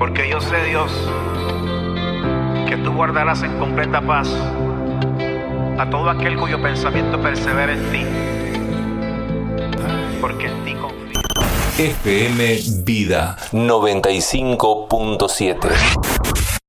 Porque yo sé, Dios, que tú guardarás en completa paz a todo aquel cuyo pensamiento persevera en ti, porque en ti confío. FM Vida 95.7